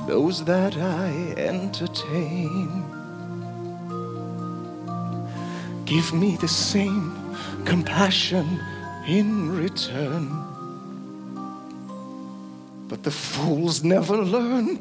those that I entertain. Give me the same compassion in return. But the fools never learn.